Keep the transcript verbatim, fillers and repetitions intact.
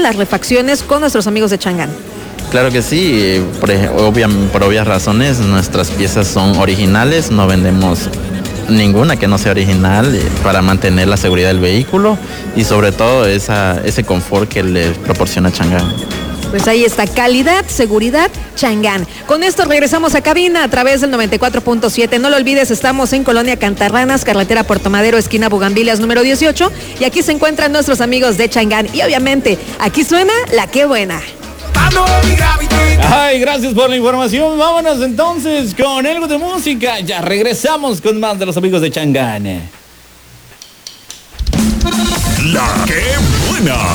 las refacciones con nuestros amigos de Chang'an. Claro que sí, por, obvia, por obvias razones nuestras piezas son originales, no vendemos ninguna que no sea original para mantener la seguridad del vehículo y sobre todo esa, ese confort que le proporciona Chang'an. Pues ahí está, calidad, seguridad, Chang'an. Con esto regresamos a cabina a través del noventa y cuatro punto siete. No lo olvides, estamos en Colonia Cantarranas, carretera Puerto Madero, esquina Bugambilias número dieciocho. Y aquí se encuentran nuestros amigos de Chang'an. Y obviamente, aquí suena la que buena. Ay, gracias por la información. Vámonos entonces con algo de música. Ya regresamos con más de los amigos de Chang'an. La que buena.